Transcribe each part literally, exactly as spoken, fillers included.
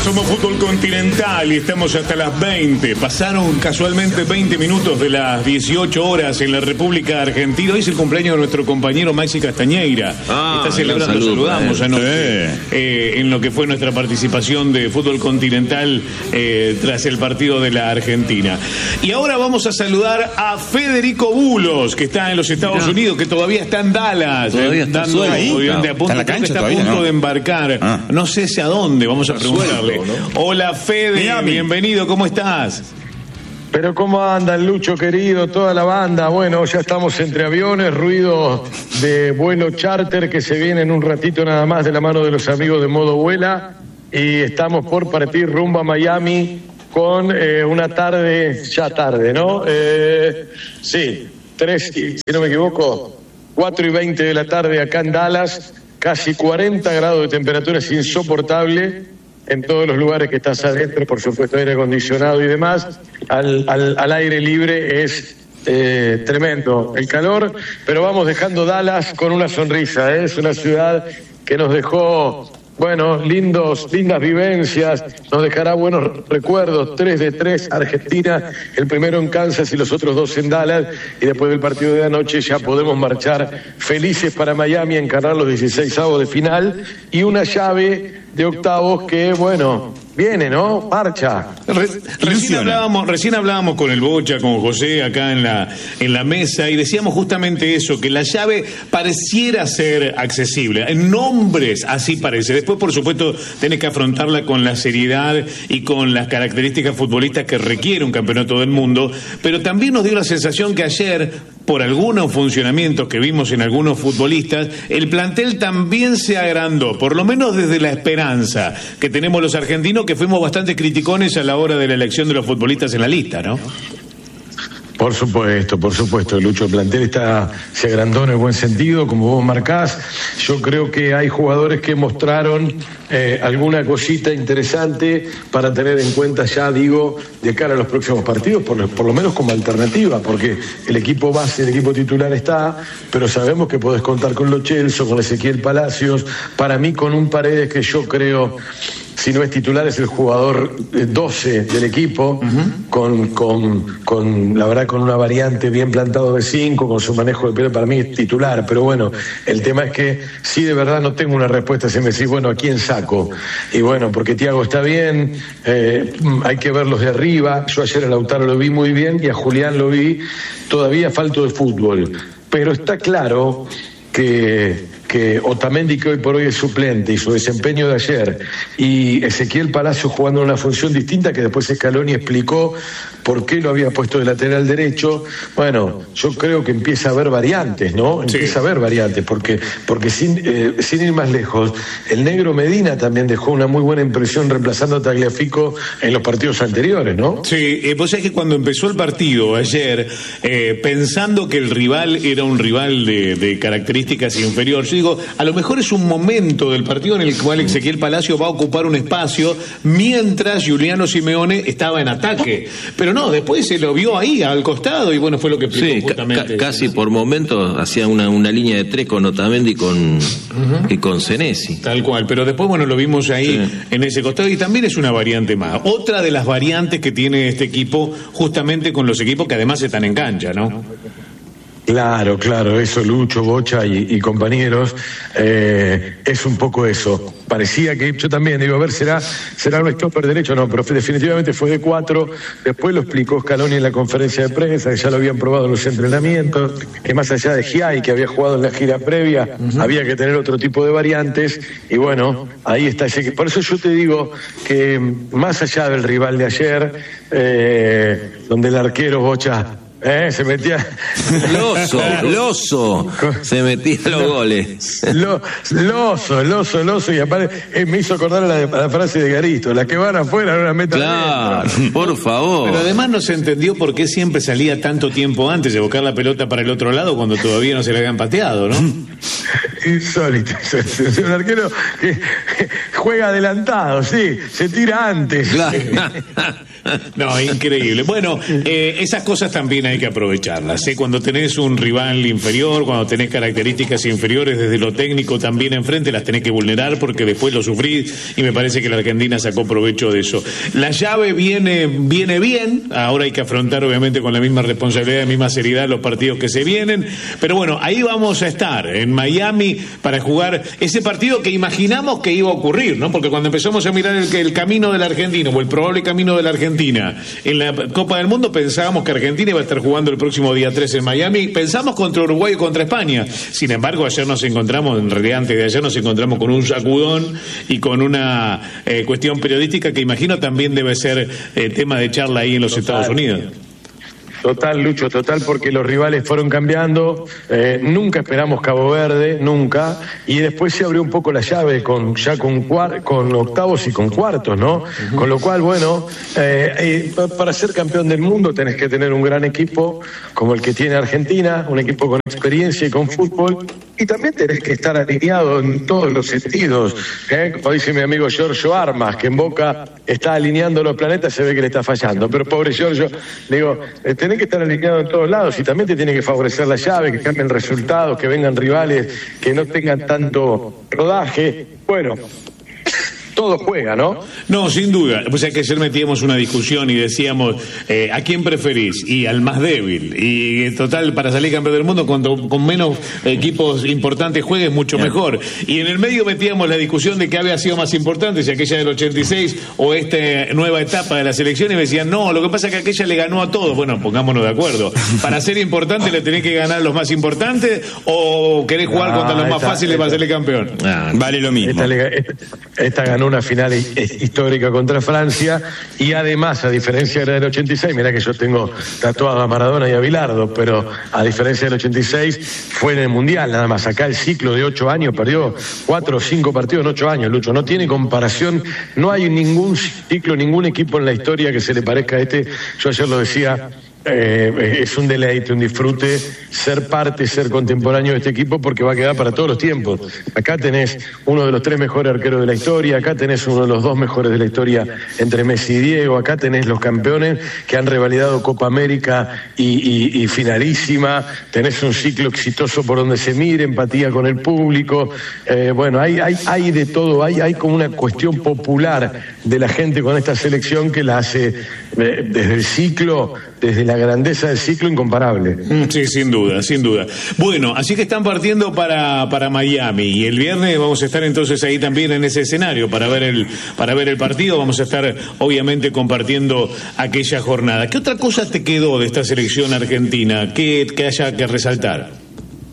Somos Fútbol Continental y estamos hasta las veinte. Pasaron casualmente veinte minutos de las dieciocho horas en la República Argentina. Hoy es el cumpleaños de nuestro compañero Maxi Castañeira. Ah, está celebrando, lo saludamos eh. anoche sí. eh, en lo que fue nuestra participación de Fútbol Continental eh, tras el partido de la Argentina. Y ahora vamos a saludar a Federico Bulos, que está en los Estados Mirá. Unidos, que todavía está en Dallas. Todavía está dando, ahí. De a punto, está en la cancha está todavía, a punto ¿no? de embarcar. Ah. No sé si a dónde, vamos a preguntarle. Suelto, ¿no? Hola Fede, Miami. Bienvenido, ¿cómo estás? Pero ¿cómo andan, Lucho querido, toda la banda? Bueno, ya estamos entre aviones, ruido de vuelo charter que se viene en un ratito nada más de la mano de los amigos de Modo Vuela, y estamos por partir rumbo a Miami con eh, una tarde, ya tarde, ¿no? Eh, sí, tres, si no me equivoco, cuatro y veinte de la tarde acá en Dallas, casi cuarenta grados de temperatura, es insoportable. En todos los lugares que estás adentro, por supuesto, aire acondicionado y demás, al, al, al aire libre es eh, tremendo el calor, pero vamos dejando Dallas con una sonrisa, ¿eh? Es una ciudad que nos dejó, bueno, lindos, lindas vivencias, nos dejará buenos recuerdos, tres de tres Argentina, el primero en Kansas y los otros dos en Dallas, y después del partido de anoche ya podemos marchar felices para Miami, encarar los dieciseisavos de final, y una llave de octavos que, bueno, viene, ¿no? Marcha. Re recién, hablábamos, recién hablábamos con el Bocha, con José, acá en la, en la mesa, y decíamos justamente eso, que la llave pareciera ser accesible. En nombres así parece. Después, por supuesto, tenés que afrontarla con la seriedad y con las características futbolistas que requiere un campeonato del mundo, pero también nos dio la sensación que ayer, por algunos funcionamientos que vimos en algunos futbolistas, el plantel también se agrandó, por lo menos desde la esperanza que tenemos los argentinos, que fuimos bastante criticones a la hora de la elección de los futbolistas en la lista, ¿no? Por supuesto, por supuesto, Lucho, el plantel está, se agrandó en el buen sentido, como vos marcás. Yo creo que hay jugadores que mostraron eh, alguna cosita interesante para tener en cuenta ya, digo, de cara a los próximos partidos, por, por lo menos como alternativa, porque el equipo base, el equipo titular está, pero sabemos que podés contar con Lo Celso, con Ezequiel Palacios, para mí con un Paredes que yo creo, si no es titular, es el jugador doce del equipo, uh-huh. con, con, con, la verdad, con una variante bien plantado de cinco, con su manejo de pelota, para mí es titular, pero bueno, el tema es que sí, de verdad no tengo una respuesta, si me decís, bueno, ¿a quién saco? Y bueno, porque Thiago está bien, eh, hay que verlos de arriba, yo ayer a Lautaro lo vi muy bien y a Julián lo vi todavía falto de fútbol, pero está claro que... que Otamendi, que hoy por hoy es suplente, y su desempeño de ayer, y Ezequiel Palacio jugando en una función distinta, que después Scaloni explicó por qué lo había puesto de lateral derecho. Bueno, yo creo que empieza a haber variantes, ¿no? Empieza sí. a haber variantes, porque, porque sin, eh, sin ir más lejos, el negro Medina también dejó una muy buena impresión reemplazando a Tagliafico en los partidos anteriores, ¿no? Sí, eh, vos sabés que cuando empezó el partido ayer, eh, pensando que el rival era un rival de, de características inferiores, yo digo, a lo mejor es un momento del partido en el cual Ezequiel Palacio va a ocupar un espacio mientras Giuliano Simeone estaba en ataque, pero no, después se lo vio ahí al costado y bueno, fue lo que explicó sí, justamente. Ca casi por momentos hacía una, una línea de tres con Otamendi y con, uh-huh. y con Senesi. Tal cual, pero después bueno, lo vimos ahí sí. en ese costado, y también es una variante más, otra de las variantes que tiene este equipo justamente con los equipos que además están en cancha, ¿no? Claro, claro, eso, Lucho, Bocha y, y compañeros, eh, es un poco eso. Parecía que yo también, digo, a ver, ¿será, será un stopper derecho? No, pero definitivamente fue de cuatro. Después lo explicó Scaloni en la conferencia de prensa, que ya lo habían probado en los entrenamientos, que más allá de Giai, que había jugado en la gira previa, uh-huh. había que tener otro tipo de variantes, y bueno, ahí está ese. Por eso yo te digo que más allá del rival de ayer, eh, donde el arquero, Bocha, Eh, se metía. Loso, Loso. Se metía los goles. Lo, loso, loso, loso. Y aparte, eh, me hizo acordar a la, a la frase de Garisto: las que van afuera no las metan claro, dentro. Por favor. Pero además no se entendió por qué siempre salía tanto tiempo antes de buscar la pelota para el otro lado cuando todavía no se la habían pateado, ¿no? insólito. Es un arquero que juega adelantado, sí, se tira antes. Claro. No, increíble. Bueno, eh, esas cosas también hay que aprovecharlas, ¿eh? Cuando tenés un rival inferior, cuando tenés características inferiores desde lo técnico también enfrente, las tenés que vulnerar porque después lo sufrís, y me parece que la Argentina sacó provecho de eso. La llave viene, viene bien, ahora hay que afrontar obviamente con la misma responsabilidad, la misma seriedad los partidos que se vienen, pero bueno, ahí vamos a estar, en Miami, para jugar ese partido que imaginamos que iba a ocurrir, ¿no? Porque cuando empezamos a mirar el, el camino del argentino, o el probable camino de la Argentina, en la Copa del Mundo pensábamos que Argentina iba a estar jugando el próximo día tres en Miami, pensamos contra Uruguay o contra España. Sin embargo, ayer nos encontramos, en realidad antes de ayer nos encontramos con un sacudón y con una eh, cuestión periodística que imagino también debe ser eh, tema de charla ahí en los Total. Estados Unidos. Total, Lucho, total, porque los rivales fueron cambiando, eh, nunca esperamos Cabo Verde, nunca, y después se abrió un poco la llave con ya con cuar, con octavos y con cuartos, ¿no? Uh-huh. Con lo cual, bueno, eh, eh, para ser campeón del mundo tenés que tener un gran equipo como el que tiene Argentina, un equipo con experiencia y con fútbol, y también tenés que estar alineado en todos los sentidos, ¿eh? Como dice mi amigo Giorgio Armas, que en Boca está alineando los planetas, se ve que le está fallando, pero pobre Giorgio, digo, eh, tenés que estar alineado en todos lados y también te tiene que favorecer la llave, que cambien resultados, que vengan rivales que no tengan tanto rodaje. Bueno, todo juega, ¿no? No, sin duda. Pues es que ayer metíamos una discusión y decíamos, eh, ¿a quién preferís? Y al más débil. Y en total, para salir campeón del mundo, cuando con menos equipos importantes juegues, mucho yeah. mejor. Y en el medio metíamos la discusión de qué había sido más importante, si aquella del ochenta y seis o esta nueva etapa de la selección, y me decían, no, lo que pasa es que aquella le ganó a todos. Bueno, pongámonos de acuerdo. Para ser importante, ¿le tenés que ganar los más importantes o querés jugar no, contra los esta, más fáciles esta, para serle campeón? Ah, vale lo mismo. Esta, esta, esta ganó una final histórica contra Francia, y además, a diferencia de la del ochenta y seis, mirá que yo tengo tatuado a Maradona y a Bilardo, pero a diferencia del ochenta y seis fue en el Mundial, nada más. Acá el ciclo de ocho años perdió cuatro o cinco partidos en ocho años, Lucho, no tiene comparación, no hay ningún ciclo, ningún equipo en la historia que se le parezca a este. Yo ayer lo decía, Eh, es un deleite, un disfrute ser parte, ser contemporáneo de este equipo, porque va a quedar para todos los tiempos. Acá tenés uno de los tres mejores arqueros de la historia, acá tenés uno de los dos mejores de la historia entre Messi y Diego, acá tenés los campeones que han revalidado Copa América y, y, y finalísima, tenés un ciclo exitoso por donde se mire, empatía con el público, eh, bueno, hay, hay, hay de todo, hay, hay como una cuestión popular de la gente con esta selección que la hace eh, desde el ciclo, desde la grandeza del ciclo, incomparable. Sí, sin duda, sin duda. Bueno, así que están partiendo para, para Miami, y el viernes vamos a estar entonces ahí también en ese escenario para ver el para ver el partido. Vamos a estar obviamente compartiendo aquella jornada. ¿Qué otra cosa te quedó de esta selección argentina que, que haya que resaltar?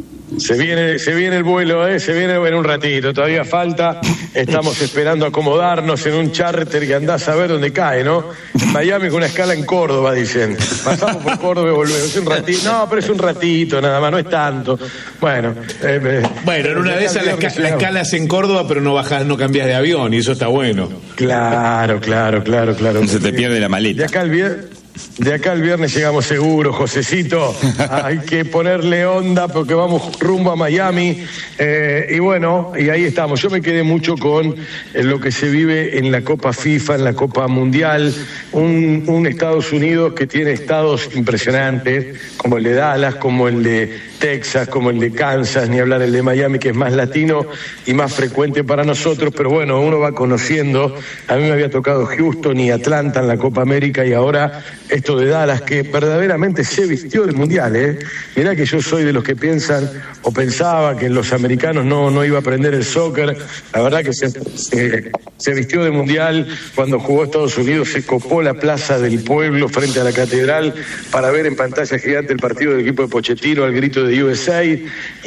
Se viene, se viene el vuelo, ¿eh? Se viene en un ratito, todavía falta, estamos esperando acomodarnos en un charter que andás a ver dónde cae, ¿no? En Miami con una escala en Córdoba, dicen. Pasamos por Córdoba y volvemos. Es un ratito, no, pero es un ratito nada más, no es tanto. Bueno, eh, eh, bueno, en una de esas la, esca la escala es en Córdoba, pero no bajás, no cambiás de avión, y eso está bueno. Claro, claro, claro, claro. No se te pierde la maleta. De acá al viernes. De acá el viernes llegamos seguro, Josecito. Hay que ponerle onda porque vamos rumbo a Miami. Eh, y bueno, y ahí estamos. Yo me quedé mucho con lo que se vive en la Copa FIFA, en la Copa Mundial. Un, un Estados Unidos que tiene estados impresionantes, como el de Dallas, como el de Texas, como el de Kansas, ni hablar el de Miami, que es más latino y más frecuente para nosotros. Pero bueno, uno va conociendo. A mí me había tocado Houston y Atlanta en la Copa América, y ahora esto de Dallas, que verdaderamente se vistió del Mundial, ¿eh? Mirá que yo soy de los que piensan o pensaba que los americanos no, no iba a aprender el soccer. La verdad que se, se, se vistió del Mundial. Cuando jugó Estados Unidos se copó la plaza del pueblo frente a la catedral para ver en pantalla gigante el partido del equipo de Pochettino al grito de U S A, y,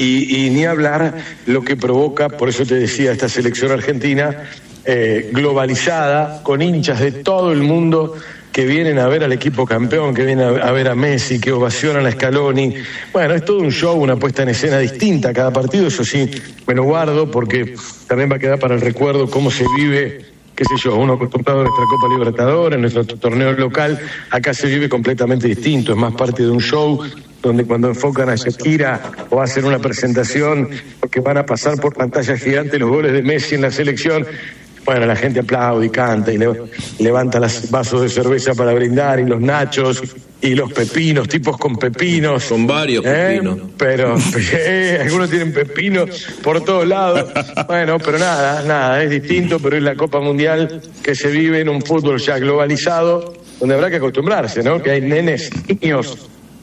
y ni hablar lo que provoca, por eso te decía, esta selección argentina eh, globalizada, con hinchas de todo el mundo que vienen a ver al equipo campeón, que vienen a ver a Messi, que ovacionan a Scaloni. Bueno, es todo un show, una puesta en escena distinta cada partido. Eso sí, me lo guardo porque también va a quedar para el recuerdo cómo se vive, qué sé yo, uno acostumbrado a nuestra Copa Libertadores, nuestro torneo local. Acá se vive completamente distinto, es más parte de un show donde cuando enfocan a Shakira o hacen una presentación, porque van a pasar por pantalla gigante los goles de Messi en la selección, bueno, la gente aplaude y canta y le, levanta los vasos de cerveza para brindar, y los nachos y los pepinos, tipos con pepinos. Con varios ¿eh? pepinos. Pero eh, algunos tienen pepinos por todos lados. Bueno, pero nada, nada, es distinto, pero es la Copa Mundial que se vive en un fútbol ya globalizado, donde habrá que acostumbrarse, ¿no? Que hay nenes, niños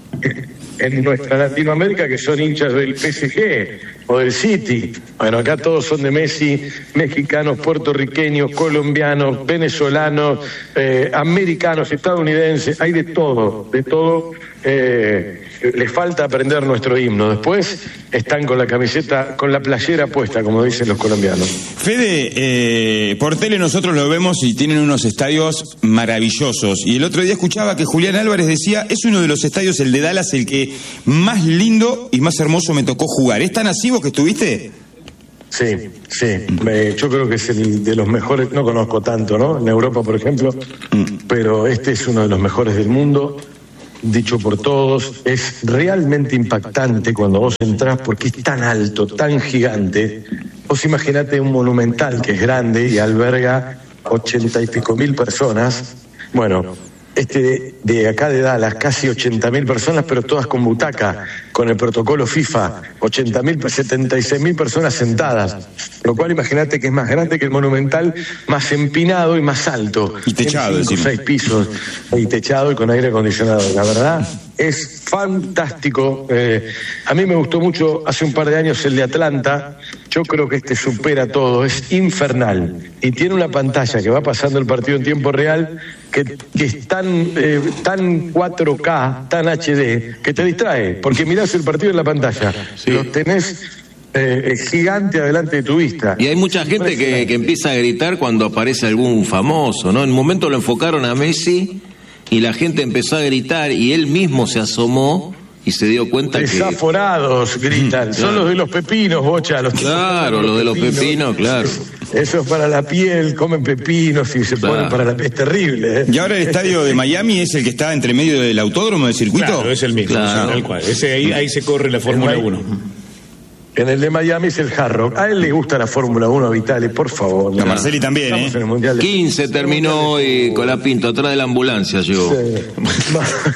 en nuestra Latinoamérica que son hinchas del P S G o del City. Bueno, acá todos son de Messi, mexicanos, puertorriqueños, colombianos, venezolanos, eh, americanos, estadounidenses, hay de todo, de todo. Eh, les falta aprender nuestro himno. Después están con la camiseta, con la playera puesta, como dicen los colombianos. Fede, eh, por tele nosotros lo vemos y tienen unos estadios maravillosos. Y el otro día escuchaba que Julián Álvarez decía, es uno de los estadios, el de Dallas, el que más lindo y más hermoso me tocó jugar. ¿Es tan así vos que estuviste? Sí, sí. Me, yo creo que es el de los mejores, no conozco tanto, ¿no? En Europa, por ejemplo, mm. pero este es uno de los mejores del mundo. Dicho por todos, es realmente impactante cuando vos entrás porque es tan alto, tan gigante. Vos imaginate un Monumental que es grande y alberga ochenta y pico mil personas. Bueno, este de, de acá de Dallas, casi ochenta mil personas, pero todas con butaca, con el protocolo FIFA, ochenta mil, setenta y seis mil personas sentadas. Lo cual imagínate que es más grande que el Monumental, más empinado y más alto. Y techado, cinco, seis pisos, y techado y con aire acondicionado. La verdad, es fantástico. Eh, a mí me gustó mucho hace un par de años el de Atlanta. Yo creo que este supera todo, es infernal. Y tiene una pantalla que va pasando el partido en tiempo real, que, que es tan, eh, tan cuatro K, tan H D, que te distrae, porque mirás el partido en la pantalla. Sí. Lo tenés eh, gigante adelante de tu vista. Y hay mucha gente que, que empieza a gritar cuando aparece algún famoso, ¿no? En un momento lo enfocaron a Messi y la gente empezó a gritar y él mismo se asomó y se dio cuenta Desaforados, que... Desaforados gritan, claro. Son los de los pepinos, Bocha. Los claro, los de los pepinos, pepinos claro. Eso es para la piel, comen pepinos y se claro. ponen para la piel, es terrible. ¿eh? Y ahora el estadio de Miami es el que está entre medio del autódromo, del circuito. Claro, es el mismo, claro. Tal cual. Ese, ahí, ahí se corre la Fórmula uno. En el de Miami es el Hard Rock. A él le gusta la Fórmula uno, Vitali, por favor. A Marceli también, ¿eh? En el Mundial de... quince terminó hoy con la Pinto, atrás de la ambulancia llegó. Sí.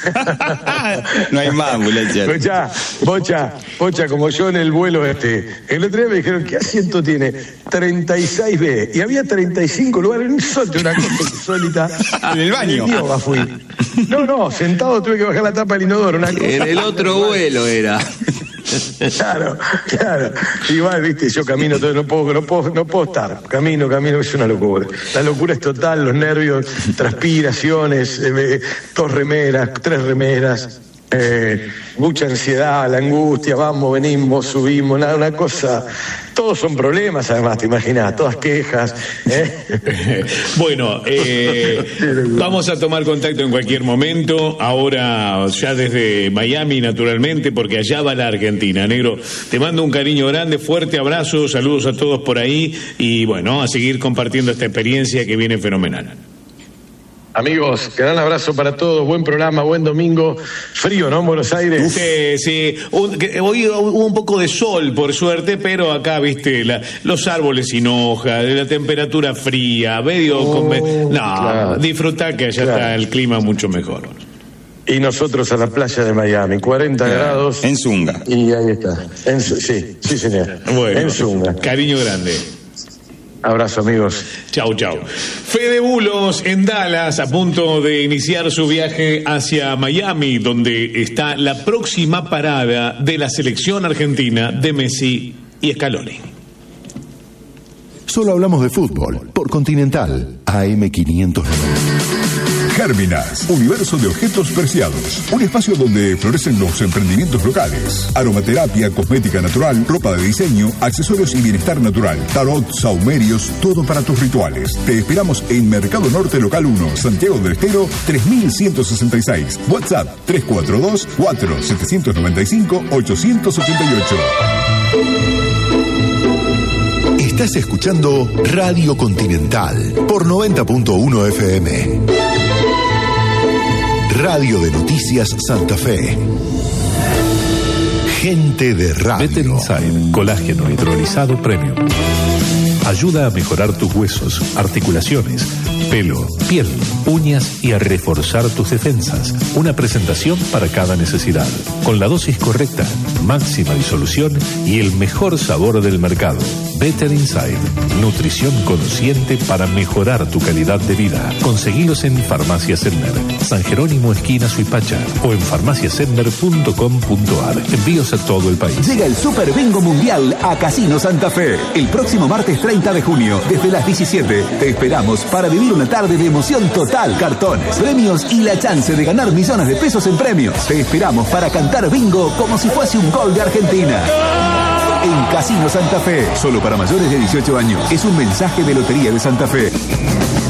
No hay más ambulancia. Bocha, Bocha, Bocha, como yo en el vuelo este. El otro día me dijeron, ¿qué asiento tiene? treinta y seis B. Y había treinta y cinco lugares, un solte, una cosa insólita. En el baño. En el yoga fui. No, no, sentado tuve que bajar la tapa del inodoro. Una cosa. En el otro vuelo era. Claro, claro. Igual, viste, yo camino todo, no puedo, no puedo, no puedo estar. Camino, camino, es una locura. La locura es total, los nervios, transpiraciones, eh, dos remeras, tres remeras, eh, mucha ansiedad, la angustia, vamos, venimos, subimos, nada, una cosa. Todos son problemas, además, te imaginas, todas quejas. ¿eh? Bueno, eh, vamos a tomar contacto en cualquier momento, ahora ya desde Miami, naturalmente, porque allá va la Argentina. Negro, te mando un cariño grande, fuerte abrazo, saludos a todos por ahí y bueno, a seguir compartiendo esta experiencia que viene fenomenal. Amigos, gran abrazo para todos, buen programa, buen domingo, frío, ¿no? En Buenos Aires. Sí, sí, un, que, hoy hubo un poco de sol, por suerte, pero acá, viste, la, los árboles sin hoja, la temperatura fría, medio... Oh, con, no, claro, disfrutá que allá claro. está el clima mucho mejor. Y nosotros a la playa de Miami, cuarenta claro. grados. En Zunga. Y ahí está, en, sí, sí señor, bueno, en Zunga. Cariño grande. Abrazo, amigos. Chau, chau. Fede Bulos en Dallas, a punto de iniciar su viaje hacia Miami, donde está la próxima parada de la selección argentina de Messi y Scaloni. Solo hablamos de fútbol por Continental A M quinientos noventa. Gérminas, universo de objetos preciados. Un espacio donde florecen los emprendimientos locales. Aromaterapia, cosmética natural, ropa de diseño, accesorios y bienestar natural. Tarot, saumerios, todo para tus rituales. Te esperamos en Mercado Norte Local uno, Santiago del Estero, tres mil ciento sesenta y seis. WhatsApp tres cuatro dos, cuatro siete nueve cinco, ocho ocho ocho. Estás escuchando Radio Continental por noventa punto uno F M. Radio de Noticias Santa Fe. Gente de radio. Better Inside, colágeno hidrolizado premium. Ayuda a mejorar tus huesos, articulaciones, pelo, piel, uñas y a reforzar tus defensas. Una presentación para cada necesidad. Con la dosis correcta, máxima disolución y el mejor sabor del mercado. Better Inside. Nutrición consciente para mejorar tu calidad de vida. Conseguilos en Farmacia Sedner, San Jerónimo esquina Suipacha o en farmacia sedner punto com punto a r. Envíos a todo el país. Llega el Super Bingo Mundial a Casino Santa Fe. El próximo martes treinta de junio, desde las diecisiete, te esperamos para vivir una tarde de emoción total. Cartones, premios y la chance de ganar millones de pesos en premios. Te esperamos para cantar bingo como si fuese un gol de Argentina. En Casino Santa Fe, solo para mayores de dieciocho años. Es un mensaje de Lotería de Santa Fe.